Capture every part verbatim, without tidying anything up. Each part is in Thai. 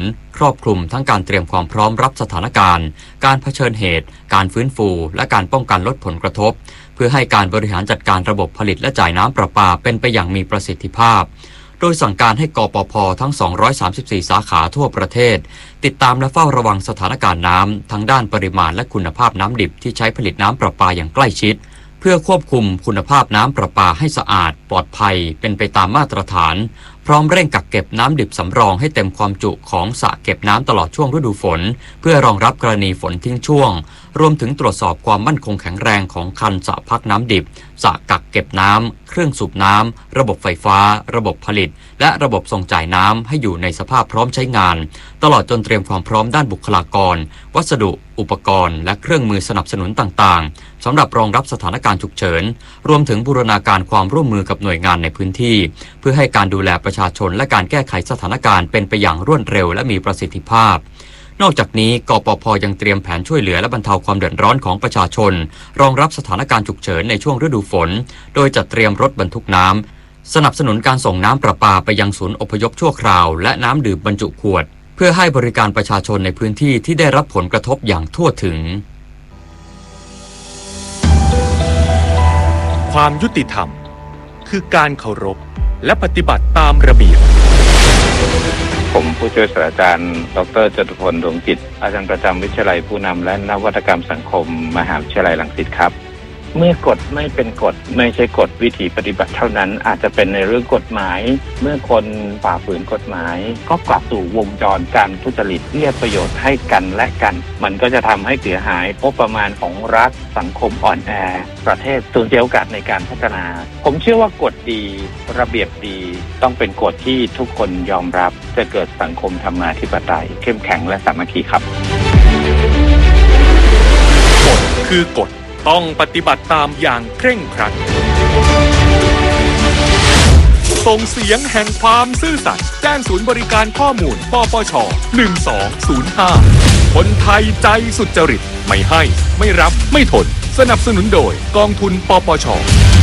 ครอบคลุมทั้งการเตรียมความพร้อมรับสถานการณ์การเผชิญเหตุการฟื้นฟูและการป้องกันลดผลกระทบเพื่อให้การบริหารจัดการระบบผลิตและจ่ายน้ำประปาเป็นไปอย่างมีประสิทธิภาพโดยสั่งการให้กปภ.ทั้งสองร้อยสามสิบสี่สาขาทั่วประเทศติดตามและเฝ้าระวังสถานการณ์น้ำทั้งด้านปริมาณและคุณภาพน้ำดิบที่ใช้ผลิตน้ำประปาอย่างใกล้ชิดเพื่อควบคุมคุณภาพน้ำประปาให้สะอาดปลอดภัยเป็นไปตามมาตรฐานพร้อมเร่งกักเก็บน้ำดิบสำรองให้เต็มความจุของสระเก็บน้ำตลอดช่วงฤดูฝนเพื่อรองรับกรณีฝนทิ้งช่วงรวมถึงตรวจสอบความมั่นคงแข็งแรงของคันสระพักน้ำดิบสระกักเก็บน้ำเครื่องสูบน้ำระบบไฟฟ้าระบบผลิตและระบบส่งจ่ายน้ำให้อยู่ในสภาพพร้อมใช้งานตลอดจนเตรียมความพร้อมด้านบุคลากรวัสดุอุปกรณ์และเครื่องมือสนับสนุนต่างๆสำหรับรองรับสถานการณ์ฉุกเฉินรวมถึงบูรณาการความร่วมมือกับหน่วยงานในพื้นที่เพื่อให้การดูแลประชาชนและการแก้ไขสถานการณ์เป็นไปอย่างรวดเร็วและมีประสิทธิภาพนอกจากนี้กปภ.ยังเตรียมแผนช่วยเหลือและบรรเทาความเดือดร้อนของประชาชนรองรับสถานการณ์ฉุกเฉินในช่วงฤดูฝนโดยจัดเตรียมรถบรรทุกน้ำสนับสนุนการส่งน้ำประปาไปยังศูนย์อพยพชั่วคราวและน้ำดื่มบรรจุขวดเพื่อให้บริการประชาชนในพื้นที่ที่ได้รับผลกระทบอย่างทั่วถึงความยุติธรรมคือการเคารพและปฏิบัติตามระเบียบผมผู้ช่วยศาสตราจารย์ดร.จตุพล ดวงจิตอาจารย์ประจำวิทยาลัยผู้นำและนวัตกรรมสังคมมหาวิทยาลัยรังสิตครับเมื่อกฎไม่เป็นกฎไม่ใช่กฎวิธีปฏิบัติเท่านั้นอาจจะเป็นในเรื่องกฎหมายเมื่อคนฝ่าฝืนกฎหมายก็กลับสู่วงจรการทุจริตเรียกประโยชน์ให้กันและกันมันก็จะทำให้เสียหายงบประมาณของรัฐสังคมอ่อนแอประเทศสูญเสียโอกาสในการพัฒนาผมเชื่อว่ากฎดีระเบียบดีต้องเป็นกฎที่ทุกคนยอมรับจะเกิดสังคมธรรมาธิปไตยเข้มแข็งและสามัคคีครับกฎคือกฎต้องปฏิบัติตามอย่างเคร่งครัดส่งเสียงแห่งความซื่อสัตย์แจ้งศูนย์บริการข้อมูลปปช.หนึ่งสองศูนย์ห้าคนไทยใจสุจริตไม่ให้ไม่รับไม่ทนสนับสนุนโดยกองทุนปปช.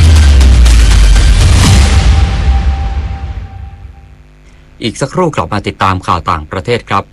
อีกสักครู่กลับมาติดตามข่าวต่างประเทศครับ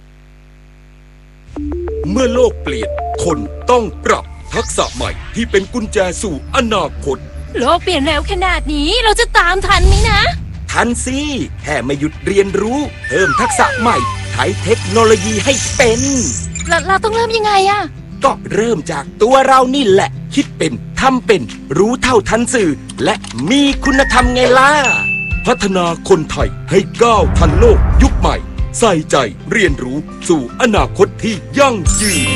เมื่อโลกเปลี่ยนคนต้องปรับทักษะใหม่ที่เป็นกุญแจสู่อนาคตโลกเปลี่ยนเร็วขนาดนี้เราจะตามทันไหมนะทันสิแค่ไม่หยุดเรียนรู้เพิ่มทักษะใหม่ใช้เทคโนโลยีให้เป็นเราเราต้องเริ่มยังไงอะก็เริ่มจากตัวเรานี่แหละคิดเป็นทำเป็นรู้เท่าทันสื่อและมีคุณธรรมไงล่ะพัฒนาคนไทยให้ก้าวทันโลกยุคใหม่ใส่ใจเรียนรู้สู่อนาคตที่ยั่งยืน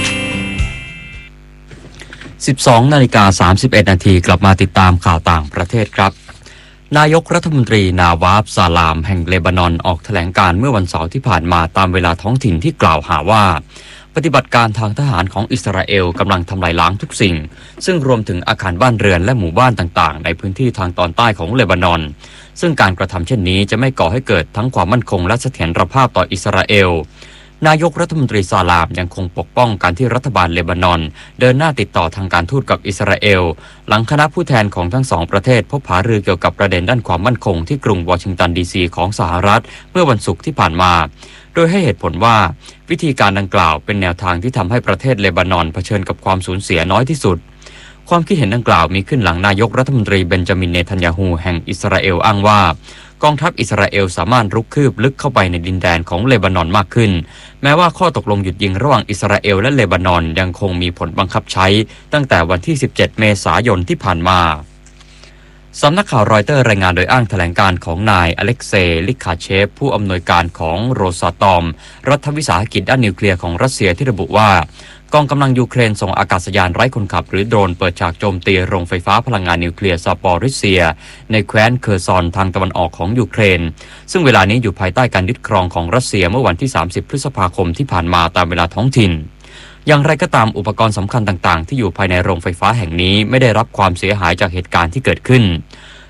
สิบสองนาฬิกาสามสิบเอ็ดนาทีกลับมาติดตามข่าวต่างประเทศครับนายกรัฐมนตรีนาวาฟซาลามแห่งเลบานอนออกแถลงการเมื่อวันเสาร์ที่ผ่านมาตามเวลาท้องถิ่นที่กล่าวหาว่าปฏิบัติการทางทหารของอิสราเอลกำลังทำลายล้างทุกสิ่งซึ่งรวมถึงอาคารบ้านเรือนและหมู่บ้านต่างๆในพื้นที่ทางตอนใต้ของเลบานอนซึ่งการกระทำเช่นนี้จะไม่ก่อให้เกิดทั้งความมั่นคงและเสถียรภาพต่ออิสราเอลนายกรัฐมนตรีซาลามยังคงปกป้องการที่รัฐบาลเลบานอนเดินหน้าติดต่อทางการทูตกับอิสราเอลหลังคณะผู้แทนของทั้งสองประเทศพบหารือเกี่ยวกับประเด็นด้านความมั่นคงที่กรุงวอชิงตันดีซีของสหรัฐเมื่อวันศุกร์ที่ผ่านมาโดยให้เหตุผลว่าวิธีการดังกล่าวเป็นแนวทางที่ทำให้ประเทศเลบานอนเผชิญกับความสูญเสียน้อยที่สุดความคิดเห็นดังกล่าวมีขึ้นหลังนายกรัฐมนตรีเบนจามินเนทันยาฮูแห่งอิสราเอลอ้างว่ากองทัพอิสราเอลสามารถรุกคืบลึกเข้าไปในดินแดนของเลบานอนมากขึ้นแม้ว่าข้อตกลงหยุดยิงระหว่างอิสราเอลและเลบานอนยังคงมีผลบังคับใช้ตั้งแต่วันที่สิบเจ็ดเมษายนที่ผ่านมาสำนักข่าวรอยเตอร์รายงานโดยอ้างแถลงการของนายอเล็กเซย์ลิคาเชฟผู้อำนวยการของโรซาตอมรัฐวิสาหกิจด้านนิวเคลียร์ของรัสเซียที่ระบุว่ากองกำลังยูเครนส่งอากาศยานไร้คนขับหรือโดรนเปิดฉากโจมตีโรงไฟฟ้าพลังงานนิวเคลียร์ซาปอริเซียในแคว้นเคอร์ซอนทางตะวันออกของยูเครนซึ่งเวลานี้อยู่ภายใต้การยึดครองของรัสเซียเมื่อวันที่สามสิบพฤษภาคมที่ผ่านมาตามเวลาท้องถิ่นอย่างไรก็ตามอุปกรณ์สำคัญต่างๆที่อยู่ภายในโรงไฟฟ้าแห่งนี้ไม่ได้รับความเสียหายจากเหตุการณ์ที่เกิดขึ้น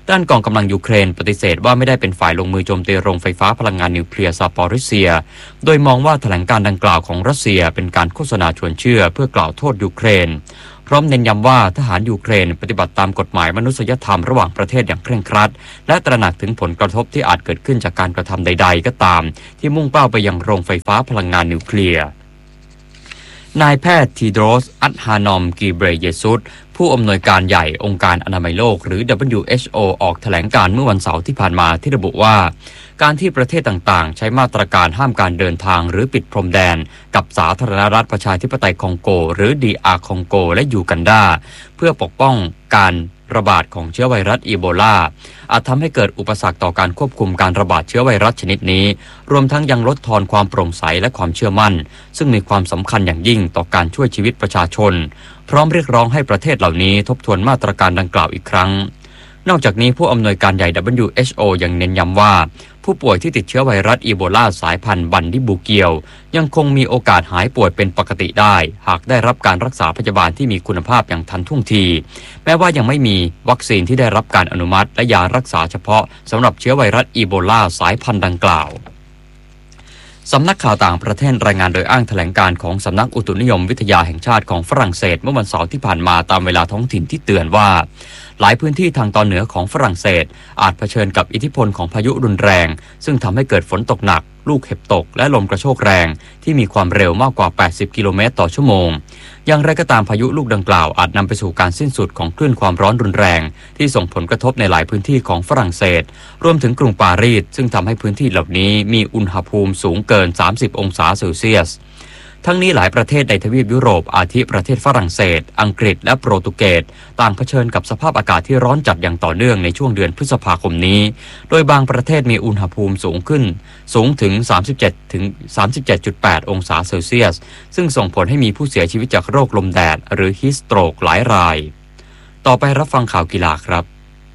ด้านกองกำลังยูเครนปฏิเสธว่าไม่ได้เป็นฝ่ายลงมือโจมตีโรงไฟฟ้าพลังงานนิวเคลียร์ซาปอริเซียโดยมองว่าแถลงการดังกล่าวของรัสเซียเป็นการโฆษณาชวนเชื่อเพื่อกล่าวโทษยูเครนพร้อมเน้นย้ำว่าทหารยูเครนปฏิบัติตามกฎหมายมนุษยธรรมระหว่างประเทศอย่างเคร่งครัดและตระหนักถึงผลกระทบที่อาจเกิดขึ้นจากการกระทำใดๆก็ตามที่มุ่งเป้าไปยังโรงไฟฟ้าพลังงานนิวเคลียร์นายแพทย์ทีโดรส อัดฮานอม กีเบรเยซุสผู้อำนวยการใหญ่องค์การอนามัยโลกหรือ ดับเบิลยู เอช โอ ออกแถลงการเมื่อวันเสาร์ที่ผ่านมาที่ระบุว่าการที่ประเทศต่างๆใช้มาตรการห้ามการเดินทางหรือปิดพรมแดนกับสาธารณรัฐประชาธิปไตยคองโกหรือ ดี อาร์ คองโกและยูกันดาเพื่อปกป้องการระบาดของเชื้อไวรัสอีโบลาอาจทำให้เกิดอุปสรรคต่อการควบคุมการระบาดเชื้อไวรัสชนิดนี้รวมทั้งยังลดทอนความโปร่งใสและความเชื่อมั่นซึ่งมีความสำคัญอย่างยิ่งต่อการช่วยชีวิตประชาชนพร้อมเรียกร้องให้ประเทศเหล่านี้ทบทวนมาตรการดังกล่าวอีกครั้งนอกจากนี้ผู้อำนวยการใหญ่ ดับเบิลยู เอช โอ ยังเน้นย้ำว่าผู้ป่วยที่ติดเชื้อไวรัสอีโบลาสายพันธุ์บันดิบูเกียวยังคงมีโอกาสหายป่วยเป็นปกติได้หากได้รับการรักษาพยาบาลที่มีคุณภาพอย่างทันท่วงทีแม้ว่ายังไม่มีวัคซีนที่ได้รับการอนุมัติและยารักษาเฉพาะสำหรับเชื้อไวรัสอีโบลาสายพันธุ์ดังกล่าวสำนักข่าวต่างประเทศรายงานโดยอ้างแถลงการของสำนักอุตุนิยมวิทยาแห่งชาติของฝรั่งเศสเมื่อวันเสาร์ที่ผ่านมาตามเวลาท้องถิ่นที่เตือนว่าหลายพื้นที่ทางตอนเหนือของฝรั่งเศสอาจเผชิญกับอิทธิพลของพายุรุนแรงซึ่งทำให้เกิดฝนตกหนักลูกเห็บตกและลมกระโชกแรงที่มีความเร็วมากกว่าแปดสิบกิโลเมตรต่อชั่วโมงอย่างไรก็ตามพายุลูกดังกล่าวอาจนำไปสู่การสิ้นสุดของคลื่นความร้อนรุนแรงที่ส่งผลกระทบในหลายพื้นที่ของฝรั่งเศสรวมถึงกรุงปารีสซึ่งทำให้พื้นที่เหล่านี้มีอุณหภูมิสูงเกินสามสิบองศาเซลเซียสทั้งนี้หลายประเทศในทวีปยุโรปอาทิประเทศฝรั่งเศสอังกฤษและโปรตุเกสต่างเผชิญกับสภาพอากาศที่ร้อนจัดอย่างต่อเนื่องในช่วงเดือนพฤษภาคมนี้โดยบางประเทศมีอุณหภูมิสูงขึ้นสูงถึง สามสิบเจ็ดถึงสามสิบเจ็ดจุดแปด องศาเซลเซียสซึ่งส่งผลให้มีผู้เสียชีวิตจากโรคลมแดดหรือฮีทสโตรกหลายรายต่อไปรับฟังข่าวกีฬาครับ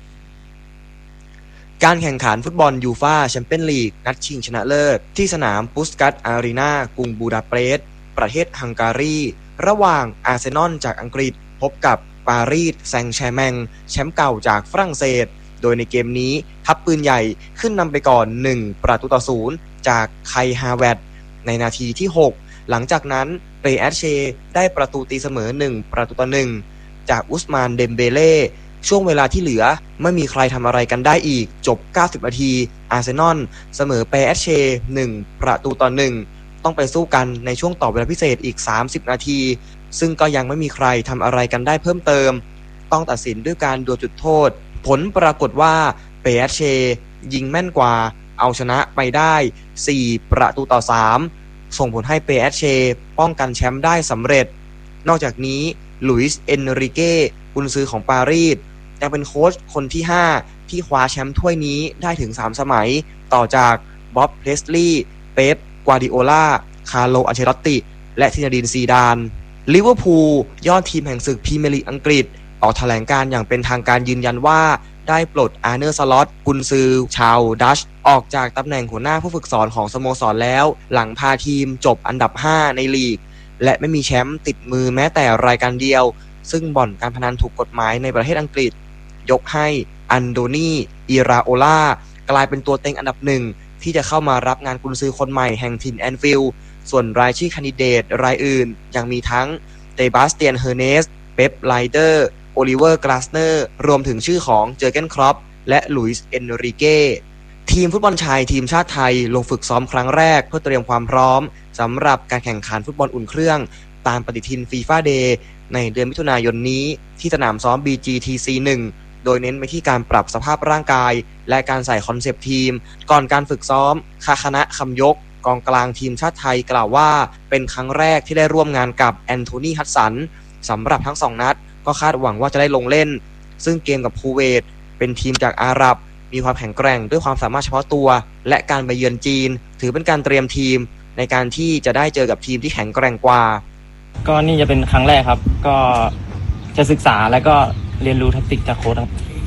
การแข่งขันฟุตบอลยูฟ่าแชมเปี้ยนลีกนัดชิงชนะเลิศที่สนามปุสกัสอารีนากรุงบูดาเปสต์ประเทศฮังการีระหว่างอาร์เซนอลจากอังกฤษพบกับปารีสแซงต์แชร์แมงแชมป์เก่าจากฝรั่งเศสโดยในเกมนี้ทัพปืนใหญ่ขึ้นนำไปก่อนหนึ่งประตูต่อศูนย์จากไคฮาเวตในนาทีที่หกหลังจากนั้นเปแอชเชได้ประตูตีเสมอหนึ่งประตูต่อหนึ่งจากอุสมานเดมเบเล่ช่วงเวลาที่เหลือไม่มีใครทำอะไรกันได้อีกจบเก้าสิบนาทีอาร์เซนอลเสมอเปแอชเชหนึ่งประตูต่อหนึ่งต้องไปสู้กันในช่วงต่อเวลาพิเศษอีกสามสิบนาทีซึ่งก็ยังไม่มีใครทำอะไรกันได้เพิ่มเติมต้องตัดสินด้วยการดวลจุดโทษผลปรากฏว่าเปแอชเชยิงแม่นกว่าเอาชนะไปได้สี่ประตูต่อสามส่งผลให้เปแอชเชป้องกันแชมป์ได้สำเร็จนอกจากนี้ลุยส์เอนริเก้กุนซือของปารีสยังเป็นโค้ชคนที่ห้าที่คว้าแชมป์ถ้วยนี้ได้ถึงสามสมัยต่อจากบ๊อบเพลสลีย์เป๊ปกวาร์ดิโอลาคาร์โลอัลเชลอตติและซินาดีนซีดานลิเวอร์พูลยอดทีมแห่งศึกพรีเมียร์ลีกอังกฤษออกแถลงการอย่างเป็นทางการยืนยันว่าได้ปลดอาร์เนอร์สล็อตกุนซือชาวดัชออกจากตำแหน่งหัวหน้าผู้ฝึกสอนของสโมสรแล้วหลังพาทีมจบอันดับห้าในลีกและไม่มีแชมป์ติดมือแม้แต่รายการเดียวซึ่งบ่อนการพนันถูกกฎหมายในประเทศอังกฤษยกให้อันโดนีอิราโอลากลายเป็นตัวเต็งอันดับหนึ่งที่จะเข้ามารับงานกุนซือคนใหม่แห่งถิ่นแอนฟิลด์ส่วนรายชื่อแคนดิเดตรายอื่นยังมีทั้งเตบาสเตียนเฮอร์เนสเป๊ปไลเดอร์โอลิเวอร์กลาสเนอร์รวมถึงชื่อของเจอร์เกนครอปและลุยส์เอนริเก้ทีมฟุตบอลชายทีมชาติไทยลงฝึกซ้อมครั้งแรกเพื่อเตรียมความพร้อมสำหรับการแข่งขันฟุตบอลอุ่นเครื่องตามปฏิทินฟีฟ่าเดย์ในเดือนมิถุนายนนี้ที่สนามซ้อม บี จี ที ซี หนึ่งโดยเน้นไปที่การปรับสภาพร่างกายและการใส่คอนเซปต์ทีมก่อนการฝึกซ้อมคาคณะคำยกกองกลางทีมชาติไทยกล่าวว่าเป็นครั้งแรกที่ได้ร่วมงานกับแอนโทนีฮัดสันสำหรับทั้งสองนัดก็คาดหวังว่าจะได้ลงเล่นซึ่งเกมกับคูเวตเป็นทีมจากอาหรับมีความแข็งแกร่งด้วยความสามารถเฉพาะตัวและการไปเยือนจีนถือเป็นการเตรียมทีมในการที่จะได้เจอกับทีมที่แข็งแกร่งกว่าก็นี่จะเป็นครั้งแรกครับก็จะศึกษาและก็เรียนรู้แทคติกจากโค้ชครับ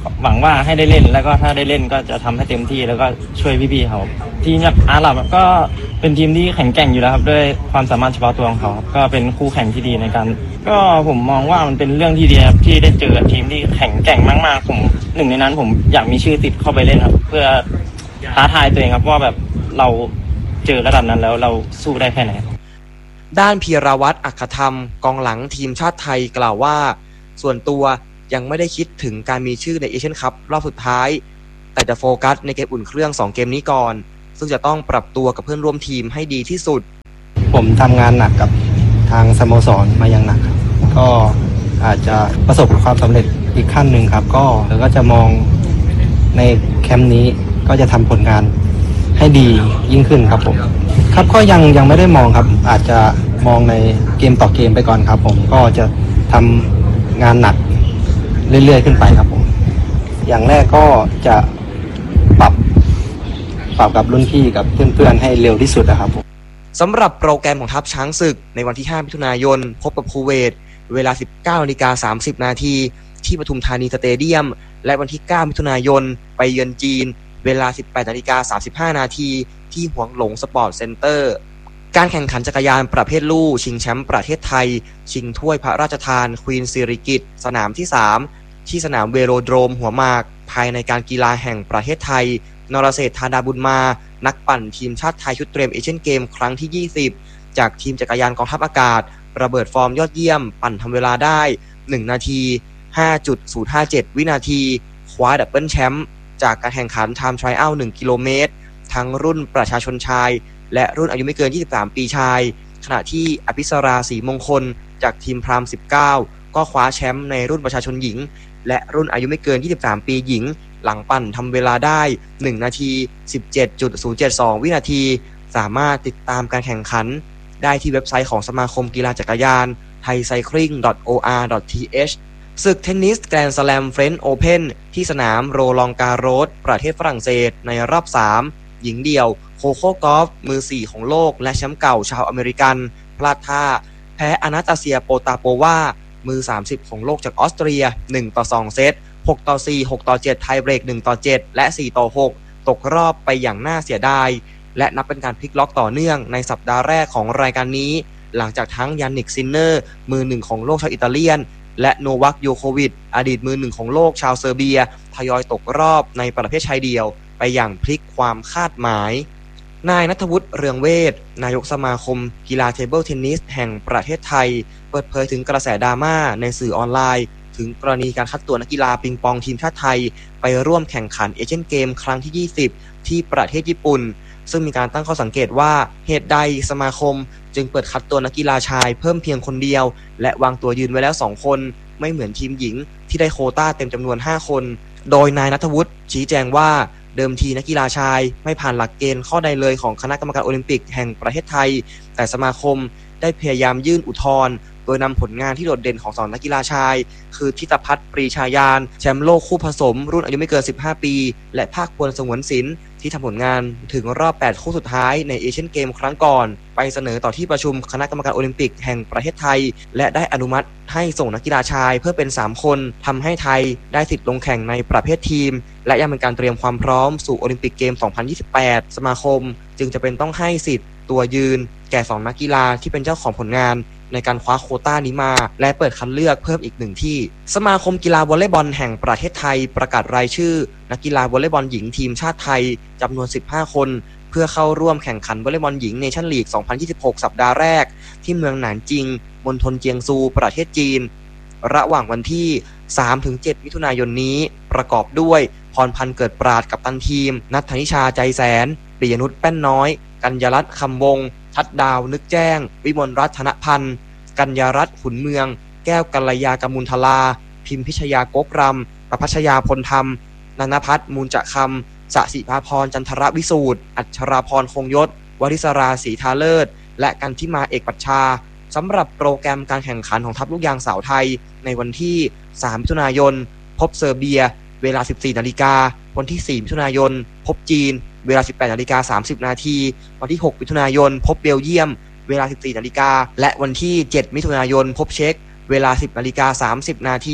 หวังว่าให้ได้เล่นแล้วก็ถ้าได้เล่นก็จะทำให้เต็มที่แล้วก็ช่วยพี่ๆเขาทีมแบบอาหรับก็เป็นทีมที่แข็งแกร่งอยู่แล้วครับด้วยความสามารถเฉพาะตัวของเขาครับก็เป็นคู่แข่งที่ดีในการก็ผมมองว่ามันเป็นเรื่องที่ดีครับที่ได้เจอทีมที่แข็งแกร่งมากๆผมหนึ่งในนั้นผมอยากมีชื่อติดเข้าไปเล่นครับเพื่อท้าทายตัวเองครับว่าแบบเราเจอระดับนั้นแล้วเราสู้ได้แค่ไหนด้านพีรวัตรอัคคธรรมกองหลังทีมชาติไทยกล่าวว่าส่วนตัวยังไม่ได้คิดถึงการมีชื่อในเอเชียนคัพรอบสุดท้ายแต่จะโฟกัสในเกมอุ่นเครื่องสองเกมนี้ก่อนซึ่งจะต้องปรับตัวกับเพื่อนร่วมทีมให้ดีที่สุดผมทำงานหนักกับทางสโมสรมาอย่างหนักครับก็อาจจะประสบความสำเร็จอีกขั้นหนึ่งครับก็แล้วก็จะมองในแคมป์นี้ก็จะทำผลงานให้ดียิ่งขึ้นครับผมครับก็ยังยังไม่ได้มองครับอาจจะมองในเกมต่อเกมไปก่อนครับผมก็จะทำงานหนักเรื่อยๆขึ้นไปครับผมอย่างแรกก็จะปรับปรับกับรุ่นพี่กับเพื่อนๆให้เร็วที่สุดนะครับผมสำหรับโปรแกรมของทัพช้างศึกในวันที่ห้ามิถุนายนพบกับคูเวตเวลา สิบเก้านาฬิกาสามสิบนาทีที่ปทุมธานีสเตเดียมและวันที่เก้ามิถุนายนไปเยือนจีนเวลา สิบแปดนาฬิกาสามสิบห้านาทีที่หวงหลงสปอร์ตเซ็นเตอร์การแข่งขันจักรยานประเภทลู่ชิงแชมป์ประเทศไทยชิงถ้วยพระราชทานควีนสิริกิติ์สนามที่สามที่สนามเวโรโดรมหัวหมากภายในการกีฬาแห่งประเทศไทยนรเศรษฐ์ ธาดาบุญมานักปั่นทีมชาติไทยชุดเตรียมเอเชียนเกมครั้งที่ยี่สิบจากทีมจักรยานกองทัพอากาศระเบิดฟอร์มยอดเยี่ยมปั่นทำเวลาได้หนึ่งนาที ห้าจุดศูนย์ห้าเจ็ด วินาทีคว้าดับเบิลแชมป์จากการแข่งขันไทม์ทรายอัลหนึ่งกิโลเมตรทั้งรุ่นประชาชนชายและรุ่นอายุไม่เกินยี่สิบสามปีชายขณะที่อภิสราศรีมงคลจากทีมพรามสิบเก้าก็คว้าแชมป์ในรุ่นประชาชนหญิงและรุ่นอายุไม่เกินยี่สิบสามปีหญิงหลังปั่นทำเวลาได้หนึ่งนาที สิบเจ็ดจุดศูนย์เจ็ดสอง วินาทีสามารถติดตามการแข่งขันได้ที่เว็บไซต์ของสมาคมกีฬาจักรยาน ไทยไซคลิง ดอท โอ อาร์ ดอท ที เอช ศึกเทนนิสแกรนด์สแลมเฟรนช์โอเพ่นที่สนามโรลองการโรสประเทศฝรั่งเศสในรอบสามหญิงเดี่ยวโคโค่กอล์ฟมือสี่ของโลกและแชมป์เก่าชาวอเมริกันพลาดท่าแพ้อานาตาเซียโปตาโปวามือสามสิบของโลกจากออสเตรียหนึ่งต่อสองเซตหกต่อสี่ หกต่อเจ็ดไทยเบรกหนึ่งต่อเจ็ดและสี่ต่อหกตกรอบไปอย่างน่าเสียดายและนับเป็นการพลิกล็อกต่อเนื่องในสัปดาห์แรกของรายการนี้หลังจากทั้งยานิกซินเนอร์มือหนึ่งของโลกชาวอิตาเลียนและโนวัคโยโควิชอดีตมือหนึ่งของโลกชาวเซอร์เบียทยอยตกรอบในประเภทชายเดี่ยวไปอย่างพลิกความคาดหมายนายณัฐวุฒิเรืองเวชนายกสมาคมกีฬาเทเบิลเทนนิสแห่งประเทศไทยเปิดเผยถึงกระแสดราม่าในสื่อออนไลน์ถึงกรณีการคัดตัวนักกีฬาปิงปองทีมชาติไทยไปร่วมแข่งขันเอเชียนเกมครั้งที่ยี่สิบที่ประเทศญี่ปุ่นซึ่งมีการตั้งข้อสังเกตว่าเหตุใดสมาคมจึงเปิดคัดตัวนักกีฬาชายเพิ่มเพียงคนเดียวและวางตัวยืนไว้แล้วสองคนไม่เหมือนทีมหญิงที่ได้โควต้าเต็มจำนวนห้าคนโดยนายณัฐวุฒิชี้แจงว่าเดิมทีนักกีฬาชายไม่ผ่านหลักเกณฑ์ข้อใดเลยของคณะกรรมการโอลิมปิกแห่งประเทศไทยแต่สมาคมได้พยายามยื่นอุทธรณ์โดยนำผลงานที่โดดเด่นของสองนักกีฬาชายคือธิตพัฒน์ปรีชายานแชมป์โลกคู่ผสมรุ่นอายุไม่เกินสิบห้าปีและภาคพลสงวนศิลป์ที่ทำผลงานถึงรอบแปดคู่สุดท้ายในเอเชียนเกมครั้งก่อนไปเสนอต่อที่ประชุมคณะกรรมการโอลิมปิกแห่งประเทศไทยและได้อนุมัติให้ส่งนักกีฬาชายเพื่อเป็นสามคนทำให้ไทยได้สิทธิ์ลงแข่งในประเภททีมและยังเป็นการเตรียมความพร้อมสู่โอลิมปิกเกมสองพันยี่สิบแปดสมาคมจึงจะเป็นต้องให้สิทธิ์ตัวยืนแก่สองนักกีฬาที่เป็นเจ้าของผลงานในการคว้าโควต้านี้มาและเปิดคัดเลือกเพิ่มอีกหนึ่งที่สมาคมกีฬาวอลเลย์บอลแห่งประเทศไทยประกาศรายชื่อนักกีฬาวอลเลย์บอลหญิงทีมชาติไทยจำนวนสิบห้าคนเพื่อเข้าร่วมแข่งขันวอลเลย์บอลหญิงเนชั่นลีกสองพันยี่สิบหกสัปดาห์แรกที่เมืองหนานจิงมณฑลเจียงซูประเทศจีนระหว่างวันที่ สามถึงเจ็ด มิถุนายนนี้ประกอบด้วยพรพันธ์เกิดปราดกัปตันทีมณัฐนิชาใจแสนปิยนุชแป้นน้อยกัญญรัตน์คำวงศ์ทัดดาวนึกแจ้งวิมลรัตน์ธนพันธ์กัญญารัตน์ขุนเมืองแก้วกัลยากมุลทลาพิมพิชยาโกกรำประพัชยาพลธรรมนันพัฒน์มูลจะคำสศิภาพรจันทรวิสูตรอัชราพรคงยศวริศราศรีทาเลิศและกันทิมาเอกปัชชาสำหรับโปรแกรมการแข่งขันของทัพลูกยางสาวไทยในวันที่สามมิถุนายนพบเซอร์เบียเวลา สิบสี่นาฬิกาวันที่สี่มิถุนายนพบจีนเวลา สิบแปดนาฬิกาสามสิบนาทีวันที่หกมิถุนายนพบเบลเยียมเวลา สิบสี่นาฬิกาและวันที่เจ็ดมิถุนายนพบเช็กเวลา สิบนาฬิกาสามสิบนาที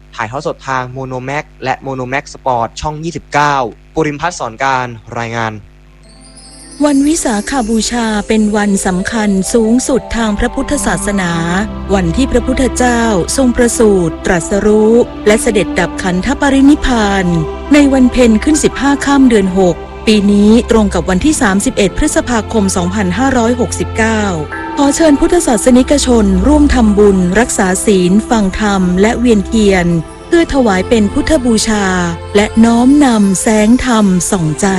ถ่ายทอดสดทางโมโนแม็กและโมโนแม็กสปอร์ตช่องยี่สิบเก้าปุริมพัฒน์สอนการรายงานวันวิสาขบูชาเป็นวันสำคัญสูงสุดทางพระพุทธศาสนาวันที่พระพุทธเจ้าทรงประสูติตรัสรู้และเสด็จดับขันธปรินิพพานในวันเพ็ญขึ้นสิบห้าค่ำเดือนหกปีนี้ตรงกับวันที่สามสิบเอ็ดพฤษภาคมสองพันห้าร้อยหกสิบเก้าขอเชิญพุทธศาสนิกชนร่วมทำบุญรักษาศีลฟังธรรมและเวียนเทียนเพื่อถวายเป็นพุทธบูชาและน้อมนำแสงธรรมส่องใจ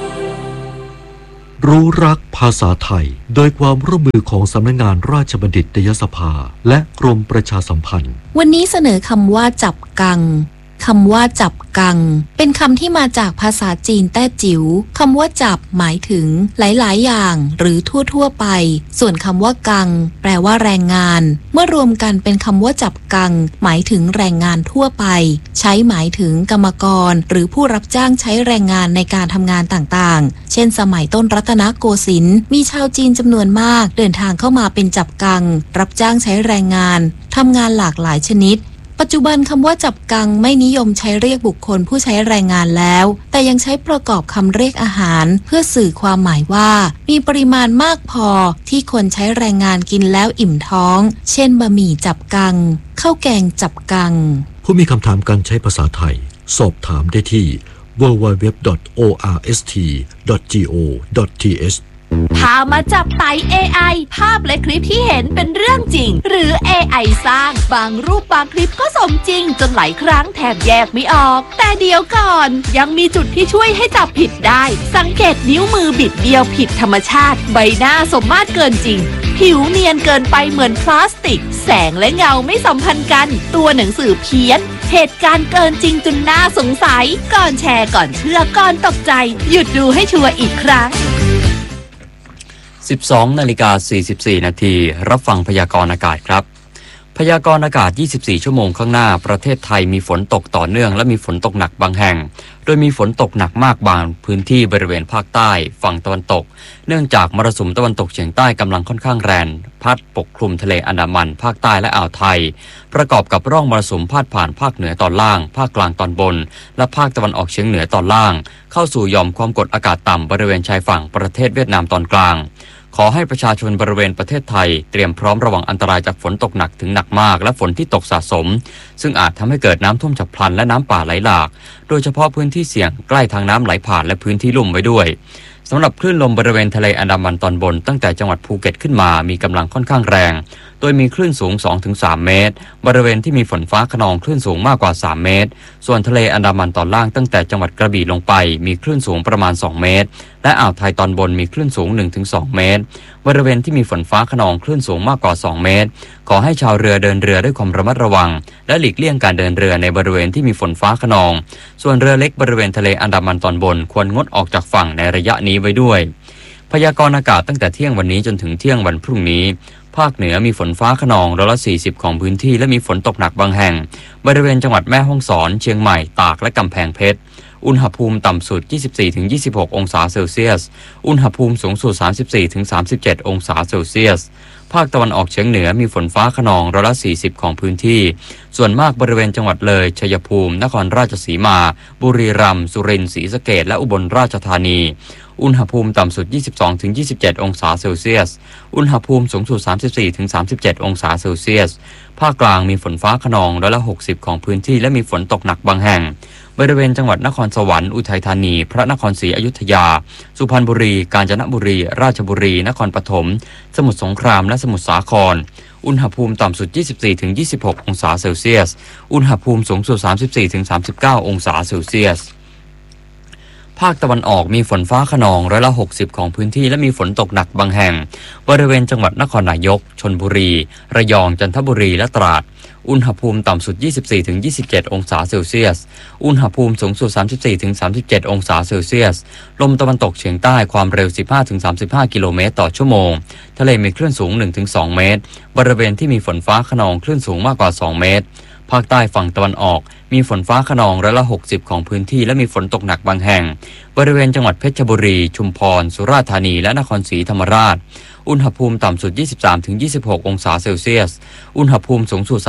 รู้รักภาษาไทยโดยความร่วมมือของสำนักงานราชบัณฑิตยสภาและกรมประชาสัมพันธ์วันนี้เสนอคำว่าจับกังคำว่าจับกังเป็นคำที่มาจากภาษาจีนแต้จิ๋วคำว่าจับหมายถึงหลายๆอย่างหรือทั่วๆไปส่วนคำว่ากังแปลว่าแรงงานเมื่อรวมกันเป็นคำว่าจับกังหมายถึงแรงงานทั่วไปใช้หมายถึงกรรมกรหรือผู้รับจ้างใช้แรงงานในการทำงานต่างๆเช่นสมัยต้นรัตนโกสินทร์มีชาวจีนจำนวนมากเดินทางเข้ามาเป็นจับกังรับจ้างใช้แรงงานทำงานหลากหลายชนิดปัจจุบันคำว่าจับกังไม่นิยมใช้เรียกบุคคลผู้ใช้แรงงานแล้วแต่ยังใช้ประกอบคำเรียกอาหารเพื่อสื่อความหมายว่ามีปริมาณมากพอที่คนใช้แรงงานกินแล้วอิ่มท้องเช่นบะหมี่จับกังข้าวแกงจับกังผู้มีคำถามการใช้ภาษาไทยสอบถามได้ที่ ดับเบิลยู ดับเบิลยู ดับเบิลยู ดอท โอ อาร์ เอส ที ดอท จี โอ ดอท ที เอชพามาจับไต่ เอ ไอ ภาพและคลิปที่เห็นเป็นเรื่องจริงหรือ เอ ไอ สร้างบางรูปบางคลิปก็สมจริงจนหลายครั้งแทบแยกไม่ออกแต่เดี๋ยวก่อนยังมีจุดที่ช่วยให้จับผิดได้สังเกตนิ้วมือบิดเบี้ยวผิดธรรมชาติใบหน้าสมมาตรเกินจริงผิวเนียนเกินไปเหมือนพลาสติกแสงและเงาไม่สัมพันธ์กันตัวหนังสือเพี้ยนเหตุการณ์เกินจริงจนน่าสงสัยก่อนแชร์ก่อนเชื่อก่อนตกใจหยุดดูให้ชัวร์อีกครั้งสิบสองนาฬิกาสี่สิบสี่นาทีรับฟังพยากรณ์อากาศครับพยากรณ์อากาศยี่สิบสี่ชั่วโมงข้างหน้าประเทศไทยมีฝนตกต่อเนื่องและมีฝนตกหนักบางแห่งโดยมีฝนตกหนักมากบางพื้นที่บริเวณภาคใต้ฝั่งตะวันตกเนื่องจากมรสุมตะวันตกเฉียงใต้กำลังค่อนข้างแรงพัดปกคลุมทะเลอันดามันภาคใต้และอ่าวไทยประกอบกับร่องมรสุมพาดผ่านภาคเหนือตอนล่างภาคกลางตอนบนและภาคตะวันออกเฉียงเหนือตอนล่างเข้าสู่หย่อมความกดอากาศต่ำบริเวณชายฝั่งประเทศเวียดนามตอนกลางขอให้ประชาชนบริเวณประเทศไทยเตรียมพร้อมระวังอันตรายจากฝนตกหนักถึงหนักมากและฝนที่ตกสะสมซึ่งอาจทำให้เกิดน้ำท่วมฉับพลันและน้ำป่าไหลหลากโดยเฉพาะพื้นที่เสี่ยงใกล้ทางน้ำไหลผ่านและพื้นที่ลุ่มไว้ด้วยสำหรับคลื่นลมบริเวณทะเลอันดามันตอนบนตั้งแต่จังหวัดภูเก็ตขึ้นมามีกำลังค่อนข้างแรงโดยมีคลื่นสูง สองถึงสาม เมตรบริเวณที่มีฝนฟ้าคะนองคลื่นสูงมากกว่าสามเมตรส่วนทะเลอันดามันตอนล่างตั้งแต่จังหวัดกระบี่ลงไปมีคลื่นสูงประมาณสองเมตรและอ่าวไทยตอนบนมีคลื่นสูง หนึ่งถึงสอง เมตรบริเวณที่มีฝนฟ้าคะนองคลื่นสูงมากกว่าสองเมตรขอให้ชาวเรือเดินเรือด้วยความระมัดระวังและหลีกเลี่ยงการเดินเรือในบริเวณที่มีฝนฟ้าคะนองส่วนเรือเล็กบริเวณทะเลอันดามันตอนบนควรงดออกจากฝั่งในระยะนี้ไว้ด้วยพยากรณ์อากาศตั้งแต่เที่ยงวันนี้จนถึงเที่ยงวันพรุ่งนี้ภาคเหนือมีฝนฟ้าคะนองร้อยละสี่สิบของพื้นที่และมีฝนตกหนักบางแห่งบริเวณจังหวัดแม่ฮ่องสอนเชียงใหม่ตากและกำแพงเพชรอุณหภูมิต่ำสุด ยี่สิบสี่ถึงยี่สิบหก องศาเซลเซียสอุณหภูมิสูงสุด สามสิบสี่ถึงสามสิบเจ็ด องศาเซลเซียสภาคตะวันออกเฉียงเหนือมีฝนฟ้าคะนองร้อยละสี่สิบของพื้นที่ส่วนมากบริเวณจังหวัดเลยชัยภูมินครราชสีมาบุรีรัมย์สุรินทร์ศรีสะเกษและอุบลราชธานีอุณหภูมิต่ำสุด ยี่สิบสองถึงยี่สิบเจ็ด องศาเซลเซียสอุณหภูมิสูงสุด สามสิบสี่ถึงสามสิบเจ็ด องศาเซลเซียสภาคกลางมีฝนฟ้าคะนองร้อยละหกสิบของพื้นที่และมีฝนตกหนักบางแห่งบริเวณจังหวัดนครสวรรค์อุทัยธานีพระนครศรีอยุธยาสุพรรณบุรีกาญจนบุรีราชบุรีนครปฐมสมุทรสงครามและสมุทรสาครอุณหภูมิต่ำสุด ยี่สิบสี่ถึงยี่สิบหก องศาเซลเซียสอุณหภูมิสูงสุด สามสิบสี่ถึงสามสิบเก้า องศาเซลเซียสภาคตะวันออกมีฝนฟ้าคะนองร้อยละหกสิบของพื้นที่และมีฝนตกหนักบางแห่งบริเวณจังหวัดนครนายกชลบุรีระยองจันทบุรีและตราดอุณหภูมิต่ำสุด ยี่สิบสี่ถึงยี่สิบเจ็ด องศาเซลเซียสอุณหภูมิสูงสุด สามสิบสี่ถึงสามสิบเจ็ด องศาเซลเซียสลมตะวันตกเฉียงใต้ความเร็ว สิบห้าถึงสามสิบห้า กิโลเมตรต่อชั่วโมงทะเลมีคลื่นสูง หนึ่งถึงสอง เมตรบริเวณที่มีฝนฟ้าคะนองคลื่นสูงมากกว่าสองเมตรภาคใต้ฝั่งตะวันออกมีฝนฟ้าคะนองร้อยละหกสิบของพื้นที่และมีฝนตกหนักบางแห่งบริเวณจังหวัดเพชรบุรีชุมพรสุราษฎร์ธานีและนครศรีธรรมราชอุณหภูมิต่ำสุด ยี่สิบสามถึงยี่สิบหก องศาเซลเซียสอุณหภูมิสูงสุด สาม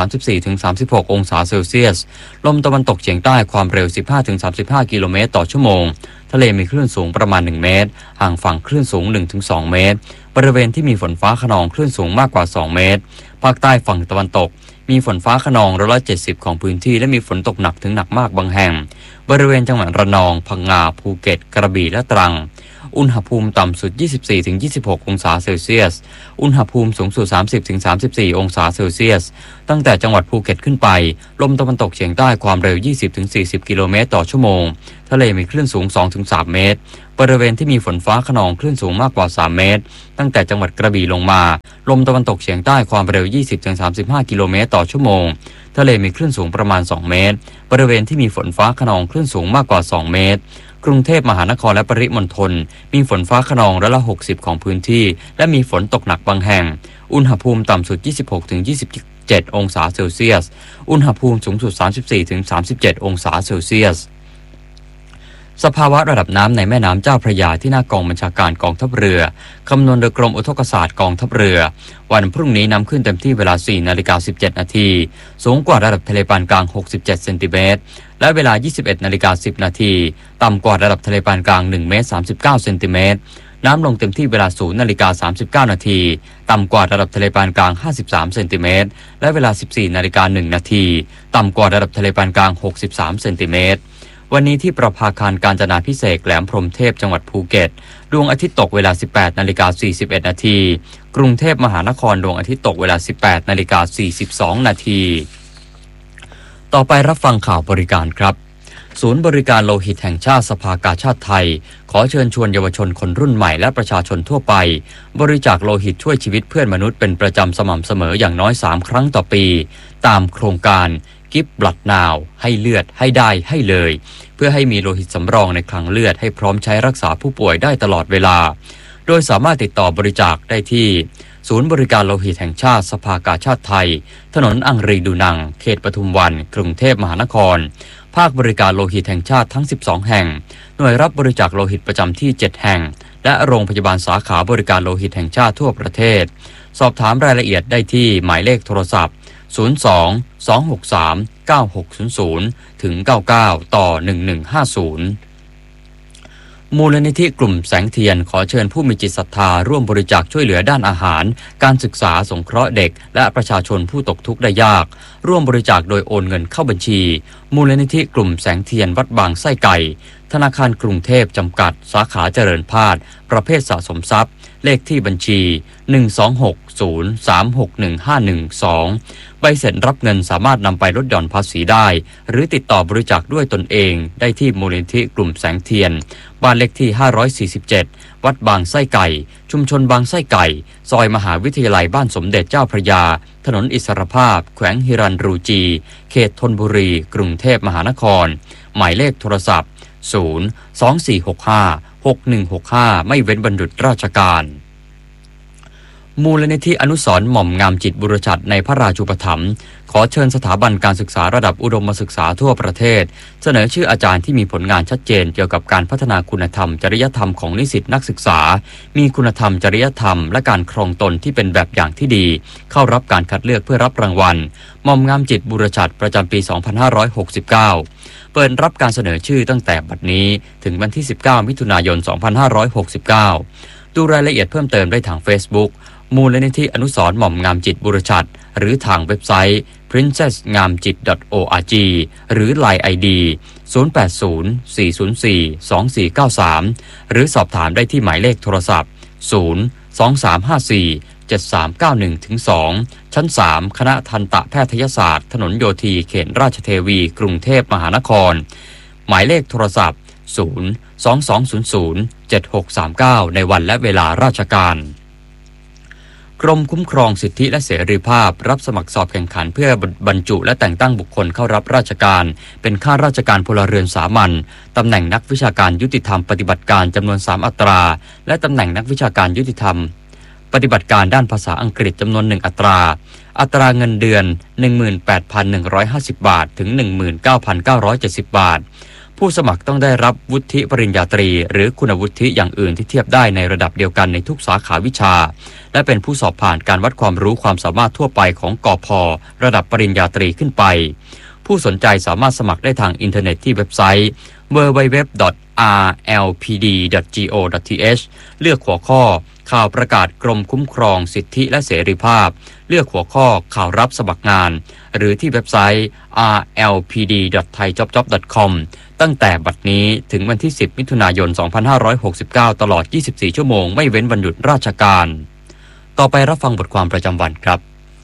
ามสิบสี่ถึงสามสิบหก องศาเซลเซียสลมตะวันตกเฉียงใต้ความเร็ว สิบห้าถึงสามสิบห้า กิโลเมตรต่อชั่วโมงทะเลมีคลื่นสูงประมาณหนึ่งเมตรห่างฝั่งคลื่นสูง หนึ่งถึงสอง เมตรบริเวณที่มีฝนฟ้าคะนองคลื่นสูงมากกว่าสองเมตรภาคใต้ฝั่งตะวันตกมีฝนฟ้าคะนองร้อยละเจ็ดสิบของพื้นที่และมีฝนตกหนักถึงหนักมากบางแห่งบริเวณจังหวัดระนองพังงาภูเก็ตกระบี่และตรังอุณหภูมิต่ำสุด ยี่สิบสี่ถึงยี่สิบหก องศาเซลเซียสอุณหภูมิสูงสุด สามสิบถึงสามสิบสี่ องศาเซลเซียสตั้งแต่จังหวัดภูเก็ตขึ้นไปลมตะวันตกเฉียงใต้ความเร็ว ยี่สิบถึงสี่สิบ กิโลเมตรต่อชั่วโมงทะเลมีคลื่นสูง สองถึงสาม เมตรบริเวณที่มีฝนฟ้าคะนองคลื่นสูงมากกว่าสามเมตรตั้งแต่จังหวัดกระบี่ลงมาลมตะวันตกเฉียงใต้ความเร็ว ยี่สิบถึงสามสิบห้า กิโลเมตรต่อชั่วโมงทะเลมีคลื่นสูงประมาณสองเมตรบริเวณที่มีฝนฟ้าคะนองคลื่นสูงมากกว่าสองเมตรกรุงเทพมหานครและปริมณฑลมีฝนฟ้าคะนองร้อยละหกสิบของพื้นที่และมีฝนตกหนักบางแห่งอุณหภูมิต่ำสุด ยี่สิบหกถึงยี่สิบเจ็ด องศาเซลเซียสอุณหภูมิสูงสุด สามสิบสี่ถึงสามสิบเจ็ด องศาเซลเซียสสภาวะระดับน้ำในแม่น้ำเจ้าพระยาที่หน้ากองบัญชาการกองทัพเรือคำนวณโดยกรมอุทกศาสตร์กองทัพเรือวันพรุ่งนี้น้ำขึ้นเต็มที่เวลา สี่นาฬิกาสิบเจ็ดนาทีสูงกว่าระดับทะเลปานกลางหกสิบเจ็ดเซนติเมตรและเวลา ยี่สิบเอ็ดนาฬิกาสิบนาทีต่ำกว่าระดับทะเลปานกลางหนึ่งเมตรสามสิบเก้าเซนติเมตรน้ำลงเต็มที่เวลา ศูนย์นาฬิกาสามสิบเก้านาทีต่ำกว่าระดับทะเลปานกลางห้าสิบสามเซนติเมตรและเวลา สิบสี่นาฬิกาหนึ่งนาทีต่ำกว่าระดับทะเลปานกลางหกสิบสามเซนติเมตรวันนี้ที่ประภาคารกาญจนาภิเษกแหลมพรหมเทพจังหวัดภูเก็ตดวงอาทิตย์ตกเวลา สิบแปดนาฬิกาสี่สิบเอ็ดนาทีกรุงเทพมหานครดวงอาทิตย์ตกเวลา สิบแปดนาฬิกาสี่สิบสองนาทีต่อไปรับฟังข่าวบริการครับศูนย์บริการโลหิตแห่งชาติสภากาชาดไทยขอเชิญชวนเยาวชนคนรุ่นใหม่และประชาชนทั่วไปบริจาคโลหิตช่วยชีวิตเพื่อนมนุษย์เป็นประจำสม่ำเสมออย่างน้อยสามครั้งต่อปีตามโครงการGive Blood Now ให้เลือดให้ได้ให้เลยเพื่อให้มีโลหิตสำรองในคลังเลือดให้พร้อมใช้รักษาผู้ป่วยได้ตลอดเวลาโดยสามารถติดต่อบริจาคได้ที่ศูนย์บริการโลหิตแห่งชาติสภากาชาดไทยถนนอังรีดูนังเขตปทุมวันกรุงเทพมหานครภาคบริการโลหิตแห่งชาติทั้งสิบสองแห่งหน่วยรับบริจาคโลหิตประจำที่เจ็ดแห่งและโรงพยาบาลสาขาบริการโลหิตแห่งชาติทั่วประเทศสอบถามรายละเอียดได้ที่หมายเลขโทรศัพท์ศูนย์ สอง สอง หก สาม เก้า หก ศูนย์ ศูนย์ ถึง เก้าเก้า ต่อ หนึ่งหนึ่งห้าศูนย์มูลนิธิกลุ่มแสงเทียนขอเชิญผู้มีจิตศรัทธาร่วมบริจาคช่วยเหลือด้านอาหารการศึกษาสงเคราะห์เด็กและประชาชนผู้ตกทุกข์ได้ยากร่วมบริจาคโดยโอนเงินเข้าบัญชีมูลนิธิกลุ่มแสงเทียนวัดบางไส้ไก่ธนาคารกรุงเทพจำกัดสาขาเจริญพาดประเภทสะสมทรัพย์เลขที่บัญชี หนึ่ง สอง หก ศูนย์ สาม หก หนึ่ง ห้า หนึ่ง สอง ใบเสร็จรับเงินสามารถนำไปลดหย่อนภาษีได้หรือติดต่อบริจาคด้วยตนเองได้ที่มูลนิธิกลุ่มแสงเทียนบ้านเลขที่ห้าร้อยสี่สิบเจ็ดวัดบางไส้ไก่ชุมชนบางไส้ไก่ซอยมหาวิทยาลัยบ้านสมเด็จเจ้าพระยาถนนอิสรภาพแขวงฮิรัญรูจีเขตธนบุรีกรุงเทพมหานครหมายเลขโทรศัพท์ศูนย์ สอง สี่ หก ห้า หก หนึ่ง หก ห้าไม่เว้นวันหยุดราชการมูลนิธิอนุสรณ์หม่อมงามจิตบุรชัดในพระราชูปถัมภ์ขอเชิญสถาบันการศึกษาระดับอุดมศึกษาทั่วประเทศเสนอชื่ออาจารย์ที่มีผลงานชัดเจนเกี่ยวกับการพัฒนาคุณธรรมจริยธรรมของนิสิตนักศึกษามีคุณธรรมจริยธรรมและการครองตนที่เป็นแบบอย่างที่ดีเข้ารับการคัดเลือกเพื่อรับรางวัลหม่อมงามจิตบุรชัดประจำปี สองพันห้าร้อยหกสิบเก้า เปิดรับการเสนอชื่อตั้งแต่บัดนี้ถึงวันที่สิบเก้ามิถุนายนสองพันห้าร้อยหกสิบเก้าดูรายละเอียดเพิ่มเติมได้ทาง Facebookมูลนิธิอนุสรณ์หม่อมงามจิตบุรชัดหรือทางเว็บไซต์ พรินเซส งามจิต ดอท โอ อาร์ จี หรือ ไลน์ ไอ ดี ศูนย์ แปด ศูนย์ สี่ ศูนย์ สี่ สอง สี่ เก้า สามหรือสอบถามได้ที่หมายเลขโทรศัพท์ศูนย์ สอง สาม ห้า สี่ เจ็ด สาม เก้า หนึ่ง ถึง สองชั้นสามคณะทันตแพทยศาสตร์ถนนโยธีเขตราชเทวีกรุงเทพมหานครหมายเลขโทรศัพท์ศูนย์ สอง สอง ศูนย์ ศูนย์ เจ็ด หก สาม เก้าในวันและเวลาราชการกรมคุ้มครองสิทธิและเสรีภาพรับสมัครสอบแข่งขันเพื่อบรรจุและแต่งตั้งบุคคลเข้ารับราชการเป็นข้าราชการพลเรือนสามัญตำแหน่งนักวิชาการยุติธรรมปฏิบัติการจำนวนสามอัตราและตำแหน่งนักวิชาการยุติธรรมปฏิบัติการด้านภาษาอังกฤษจำนวนหนึ่งอัตราอัตราเงินเดือน หนึ่งหมื่นแปดพันหนึ่งร้อยห้าสิบ บาทถึง หนึ่งหมื่นเก้าพันเก้าร้อยเจ็ดสิบ บาทผ ผผู้สมัครต้องได้รับวุฒิปริญญาตรีหรือคุณวุฒิอย่างอื่นที่เทียบได้ในระดับเดียวกันในทุกสาขาวิชาและเป็นผู้สอบผ่านการวัดความรู้ความสามารถทั่วไปของกพ.ระดับปริญญาตรีขึ้นไปผู้สนใจสามารถสมัครได้ทางอินเทอร์เน็ตที่เว็บไซต์ ดับเบิลยู ดับเบิลยู ดับเบิลยู ดอท อาร์ แอล พี ดี ดอท จี โอ ดอท ที เอช เลือกหัวข้อข่าวประกาศกรมคุ้มครองสิทธิและเสรีภาพเลือกหัวข้อข่าวรับสมัครงานหรือที่เว็บไซต์ อาร์ แอล พี ดี ดอท ไทยจ็อบจ็อบ ดอท คอม ตั้งแต่บัดนี้ถึงวันที่สิบมิถุนายนสองพันห้าร้อยหกสิบเก้าตลอดยี่สิบสี่ชั่วโมงไม่เว้นวันหยุดราชการต่อไปรับฟังบทความประจำวันครับ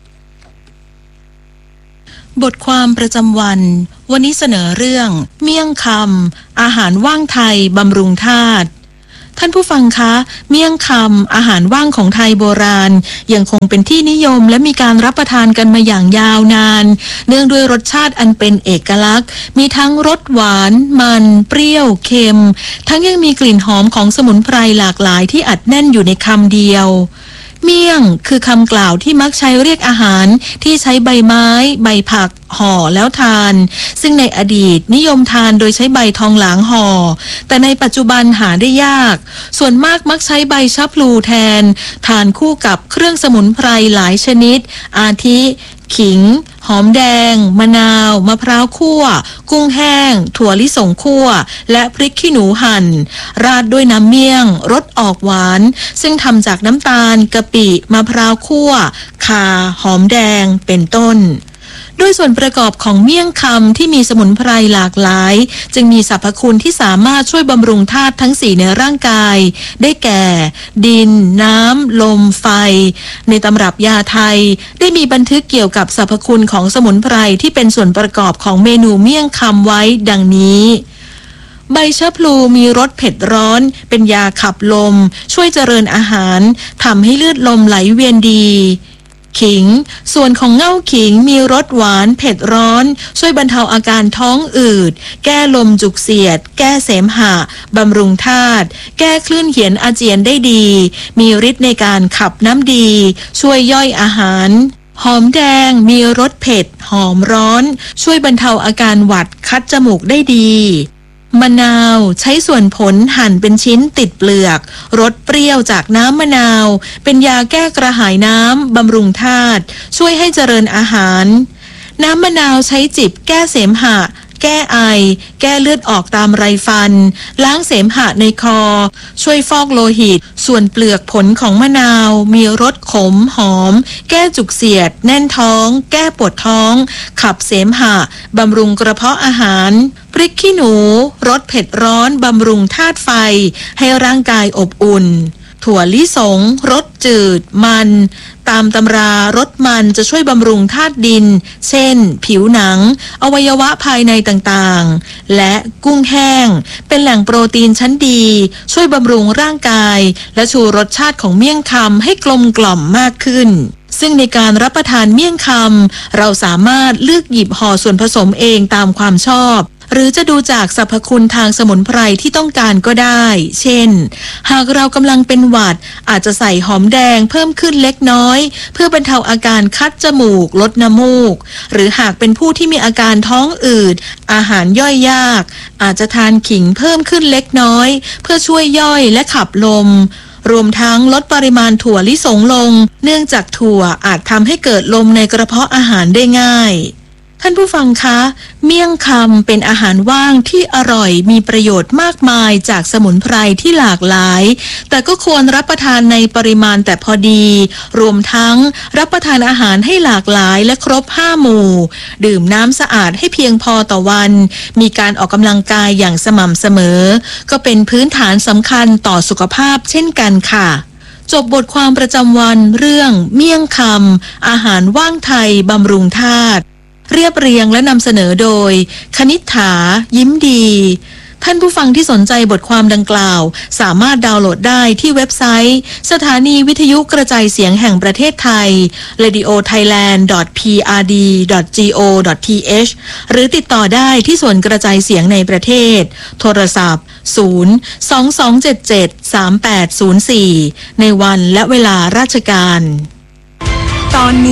บทความประจำวันวันนี้เสนอเรื่องเมี่ยงคำอาหารว่างไทยบำรุงธาตุท่านผู้ฟังคะเมี่ยงคำอาหารว่างของไทยโบราณยังคงเป็นที่นิยมและมีการรับประทานกันมาอย่างยาวนานเนื่องด้วยรสชาติอันเป็นเอกลักษณ์มีทั้งรสหวานมันเปรี้ยวเค็มทั้งยังมีกลิ่นหอมของสมุนไพรหลากหลายที่อัดแน่นอยู่ในคำเดียวเมี่ยงคือคำกล่าวที่มักใช้เรียกอาหารที่ใช้ใบไม้ใบผักห่อแล้วทานซึ่งในอดีตนิยมทานโดยใช้ใบทองหลางห่อแต่ในปัจจุบันหาได้ยากส่วนมากมักใช้ใบชะพลูแทนทานคู่กับเครื่องสมุนไพรหลายชนิดอาทิขิงหอมแดงมะนาวมะพร้าวคั่วกุ้งแห้งถั่วลิสงคั่วและพริกขี้หนูหั่นราดด้วยน้ำเมี่ยงรสออกหวานซึ่งทำจากน้ำตาลกะปิมะพร้าวคั่วข่าหอมแดงเป็นต้นด้วยส่วนประกอบของเมี่ยงคำที่มีสมุนไพรหลากหลายจึงมีสรรพคุณที่สามารถช่วยบำรุงธาตุทั้งสี่ในร่างกายได้แก่ดินน้ำลมไฟในตำรับยาไทยได้มีบันทึกเกี่ยวกับสรรพคุณของสมุนไพรที่เป็นส่วนประกอบของเมนูเมี่ยงคำไว้ดังนี้ใบชะพลูมีรสเผ็ดร้อนเป็นยาขับลมช่วยเจริญอาหารทำให้เลือดลมไหลเวียนดีขิงส่วนของเง่าขิงมีรสหวานเผ็ดร้อนช่วยบรรเทาอาการท้องอืดแก้ลมจุกเสียดแก้เสมหะบำรุงธาตุแก้คลื่นเหียนอาเจียนได้ดีมีฤทธิ์ในการขับน้ำดีช่วยย่อยอาหารหอมแดงมีรสเผ็ดหอมร้อนช่วยบรรเทาอาการหวัดคัดจมูกได้ดีมะนาวใช้ส่วนผลหั่นเป็นชิ้นติดเปลือกรสเปรี้ยวจากน้ำมะนาวเป็นยาแก้กระหายน้ำบำรุงธาตุช่วยให้เจริญอาหารน้ำมะนาวใช้จิบแก้เสมหะแก้ไอแก้เลือดออกตามไรฟันล้างเสมหะในคอช่วยฟอกโลหิตส่วนเปลือกผลของมะนาวมีรสขมหอมแก้จุกเสียดแน่นท้องแก้ปวดท้องขับเสมหะบำรุงกระเพาะอาหารพริกขี้หนูรสเผ็ดร้อนบำรุงธาตุไฟให้ร่างกายอบอุ่นถั่วลิสงรสจืดมันตามตำรารสมันจะช่วยบำรุงธาตุดินเช่นผิวหนังอวัยวะภายในต่างๆและกุ้งแห้งเป็นแหล่งโปรตีนชั้นดีช่วยบำรุงร่างกายและชูรสชาติของเมี่ยงคำให้กลมกล่อมมากขึ้นซึ่งในการรับประทานเมี่ยงคำเราสามารถเลือกหยิบห่อส่วนผสมเองตามความชอบหรือจะดูจากสรรพคุณทางสมุนไพรที่ต้องการก็ได้เช่นหากเรากำลังเป็นหวัดอาจจะใส่หอมแดงเพิ่มขึ้นเล็กน้อยเพื่อบรรเทาอาการคัดจมูกลดน้ำมูกหรือหากเป็นผู้ที่มีอาการท้องอืดอาหารย่อยยากอาจจะทานขิงเพิ่มขึ้นเล็กน้อยเพื่อช่วยย่อยและขับลมรวมทั้งลดปริมาณถั่วลิสงลงเนื่องจากถั่วอาจทำให้เกิดลมในกระเพาะอาหารได้ง่ายท่านผู้ฟังคะเมี่ยงคำเป็นอาหารว่างที่อร่อยมีประโยชน์มากมายจากสมุนไพรที่หลากหลายแต่ก็ควรรับประทานในปริมาณแต่พอดีรวมทั้งรับประทานอาหารให้หลากหลายและครบห้าหมู่ดื่มน้ำสะอาดให้เพียงพอต่อวันมีการออกกำลังกายอย่างสม่ำเสมอก็เป็นพื้นฐานสำคัญต่อสุขภาพเช่นกันค่ะจบบทความประจำวันเรื่องเมี่ยงคำอาหารว่างไทยบำรุงธาตุเรียบเรียงและนำเสนอโดยคณิษฐายิ้มดีท่านผู้ฟังที่สนใจบทความดังกล่าวสามารถดาวน์โหลดได้ที่เว็บไซต์สถานีวิทยุกระจายเสียงแห่งประเทศไทย เรดิโอไทยแลนด์ ดอท พี อาร์ ดี ดอท จี โอ ดอท ที เอช หรือติดต่อได้ที่ส่วนกระจายเสียงในประเทศโทรศัพท์ศูนย์ สอง สอง เจ็ด เจ็ด สาม แปด ศูนย์ สี่ในวันและเวลาราชการตอนนี้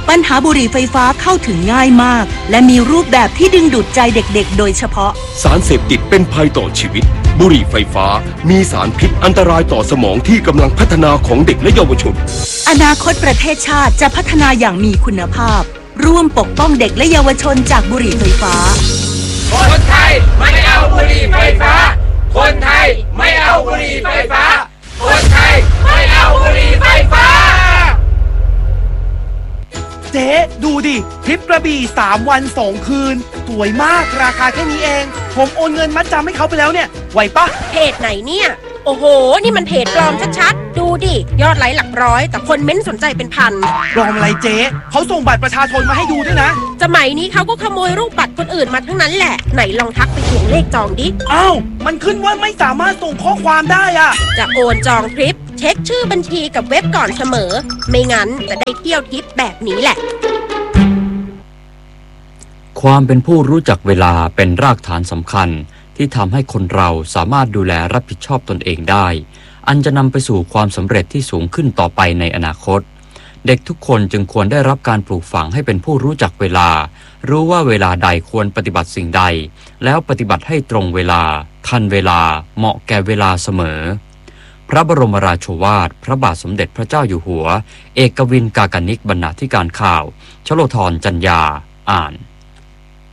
ปัญหาบุหรี่ไฟฟ้าเข้าถึงง่ายมากและมีรูปแบบที่ดึงดูดใจเด็กๆโดยเฉพาะสารเสพติดเป็นภัยต่อชีวิตบุหรี่ไฟฟ้ามีสารพิษอันตรายต่อสมองที่กำลังพัฒนาของเด็กและเยาวชนอนาคตประเทศชาติจะพัฒนาอย่างมีคุณภาพร่วมปกป้องเด็กและเยาวชนจากบุหรี่ไฟฟ้าคนไทยไม่เอาบุหรี่ไฟฟ้าคนไทยไม่เอาบุหรี่ไฟฟ้าคนไทยไม่เอาบุหรี่ไฟฟ้าเจ๊ดูดิทริปกระบี่สามวันสองคืนสวยมากราคาแค่นี้เองผมโอนเงินมัดจำให้เขาไปแล้วเนี่ยไหวปะเพจไหนเนี่ยโอ้โหนี่มันเพจปลอมชัดๆดูดิยอดไลค์หลักร้อยแต่คนเม้นสนใจเป็นพันปลอมอะไรเจ๊เขาส่งบัตรประชาชนมาให้ดูด้วยนะสมัยนี้เขาก็ขโมยรูปบัตรคนอื่นมาทั้งนั้นแหละไหนลองทักไปทวงเลขจองดิอ้าวมันขึ้นว่าไม่สามารถส่งข้อความได้อะจะโอนจองทริปเช็คชื่อบัญชีกับเว็บก่อนเสมอไม่งั้นจะได้เที่ยวทริปแบบนี้แหละความเป็นผู้รู้จักเวลาเป็นรากฐานสำคัญที่ทำให้คนเราสามารถดูแลรับผิดชอบตนเองได้อันจะนำไปสู่ความสำเร็จที่สูงขึ้นต่อไปในอนาคตเด็กทุกคนจึงควรได้รับการปลูกฝังให้เป็นผู้รู้จักเวลารู้ว่าเวลาใดควรปฏิบัติสิ่งใดแล้วปฏิบัติให้ตรงเวลาทันเวลาเหมาะแก่เวลาเสมอพระบรมราโชวาทพระบาทสมเด็จพระเจ้าอยู่หัวเอกวินกากนิกบรรณาธิการข่าวชโลธรจัญญาอ่าน